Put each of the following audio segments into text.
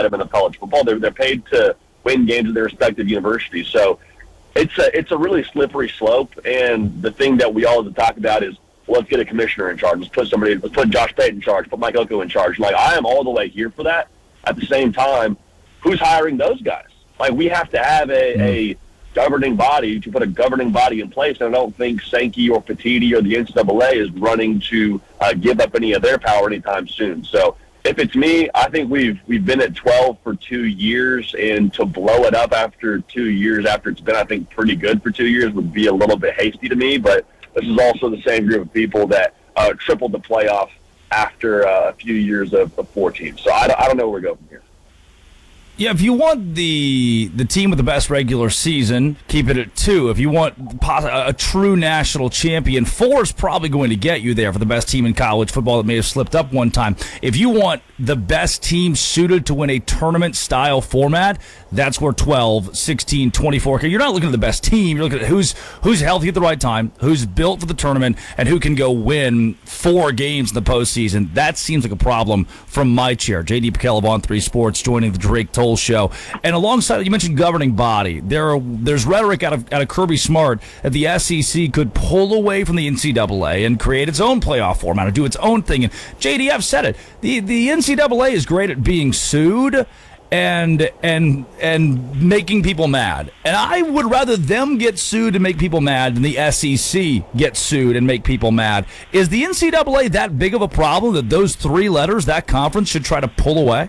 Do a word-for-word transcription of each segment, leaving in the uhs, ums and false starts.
betterment of college football. They're they're paid to win games at their respective universities. So it's a it's a really slippery slope. And the thing that we all have to talk about is, well, let's get a commissioner in charge. Let's put somebody. Let's put Josh Payton in charge. Put Mike Elko in charge. Like, I am all the way here for that. At the same time, who's hiring those guys? Like, we have to have a, mm. a governing body to put a governing body in place. And I don't think Sankey or Petitti or the N C double A is running to uh, give up any of their power anytime soon. So if it's me, I think we've we've been at twelve for two years, and to blow it up after two years after it's been, I think, pretty good for two years would be a little bit hasty to me. But this is also the same group of people that uh, tripled the playoff after uh, a few years of, of four teams. So I don't, I don't know where we go from here. Yeah, if you want the the team with the best regular season, keep it at two. If you want a, a true national champion, four is probably going to get you there for the best team in college football that may have slipped up one time. If you want the best team suited to win a tournament-style format, that's where twelve, sixteen, twenty-four. You're not looking at the best team. You're looking at who's who's healthy at the right time, who's built for the tournament, and who can go win four games in the postseason. That seems like a problem from my chair. J D Pickell of On three Sports joining the Drake Toll Show. And alongside it, you mentioned governing body. There are, there's rhetoric out of, out of Kirby Smart that the S E C could pull away from the N C double A and create its own playoff format or do its own thing. And J D, I've said it. The, the N C double A is great at being sued and and and making people mad. And I would rather them get sued and make people mad than the S E C get sued and make people mad. Is the N C double A that big of a problem that those three letters, that conference, should try to pull away?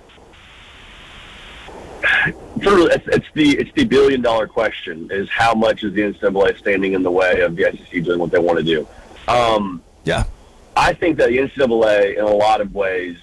It's, it's the it's the billion dollar question: is how much is the N C double A standing in the way of the S E C doing what they want to do? Um, yeah, I think that the N C double A, in a lot of ways,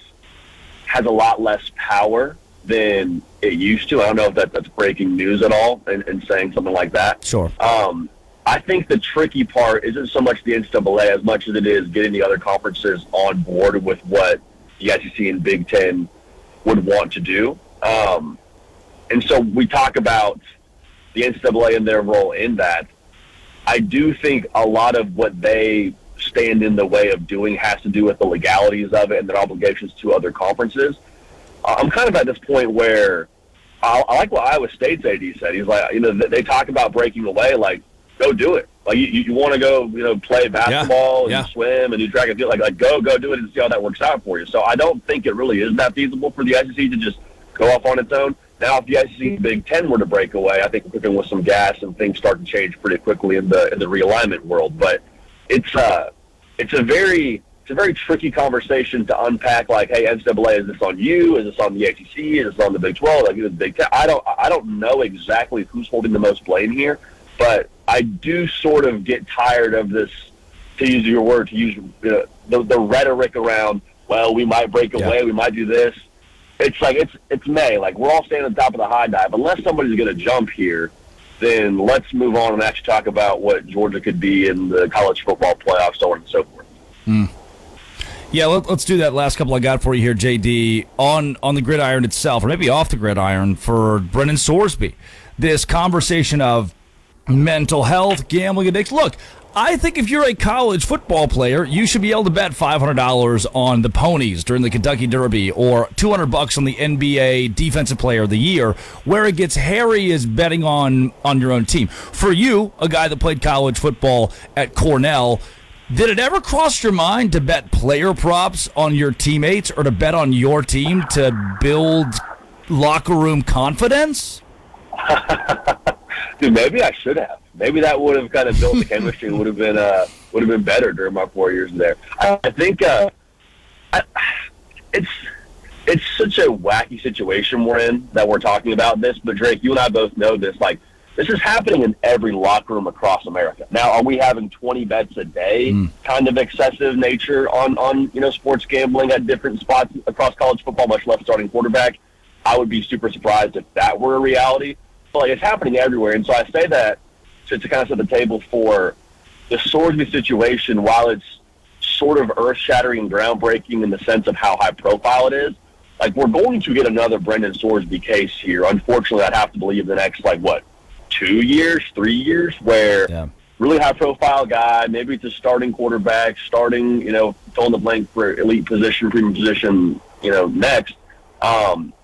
has a lot less power than it used to. I don't know if that, that's breaking news at all in, in saying something like that. Sure. Um, I think the tricky part isn't so much the N C double A as much as it is getting the other conferences on board with what the S E C and Big Ten would want to do. Um, and so we talk about the N C double A and their role in that. I do think a lot of what they stand in the way of doing has to do with the legalities of it and their obligations to other conferences. I'm kind of at this point where I, I like what Iowa State's A D said. He's like, you know, they talk about breaking away, like, go do it. Like, you, you want to go, you know, play basketball yeah, and yeah. swim and do track and field, like, like go, go do it and see how that works out for you. So I don't think it really is that feasible for the S E C to just go off on its own. Now, if the S E C and Big Ten were to break away, I think we're cooking with some gas and things start to change pretty quickly in the in the realignment world. But it's uh, it's a very it's a very tricky conversation to unpack. Like, hey, N C double A, is this on you? Is this on the A C C? Is this on the Big twelve? Like, is it the Big Ten? I don't I don't know exactly who's holding the most blame here, but I do sort of get tired of this, to use your word, to use you know, the the rhetoric around, well, we might break away, yeah. we might do this. It's like, it's it's May. Like, we're all standing on top of the high dive. Unless somebody's going to jump here, then let's move on and actually talk about what Georgia could be in the college football playoffs, so on and so forth. Mm. Yeah, let, let's do that last couple I got for you here, J D, on, on the gridiron itself, or maybe off the gridiron for Brennan Sorsby. This conversation of mental health, gambling addiction. Look, I think if you're a college football player, you should be able to bet five hundred dollars on the Ponies during the Kentucky Derby or two hundred bucks on the N B A Defensive Player of the Year. Where it gets hairy is betting on, on your own team. For you, a guy that played college football at Cornell, did it ever cross your mind to bet player props on your teammates or to bet on your team to build locker room confidence? Dude, maybe I should have. Maybe that would have kind of built the chemistry and would have been uh, would have been better during my four years there. I, I think uh, I, it's it's such a wacky situation we're in that we're talking about this. But Drake, you and I both know this. Like, this is happening in every locker room across America. Now, are we having twenty bets a day, mm. kind of excessive nature on on you know sports gambling at different spots across college football, much less starting quarterback? I would be super surprised if that were a reality. But like, it's happening everywhere, and so I say that to, to kind of set the table for the Sorsby situation. While it's sort of earth-shattering and groundbreaking in the sense of how high-profile it is, like, we're going to get another Brendan Sorsby case here. Unfortunately, I'd have to believe the next, like, what, two years, three years, where yeah. really high-profile guy, maybe it's a starting quarterback, starting, you know, fill in the blank for elite position, premium position, you know, next. Um,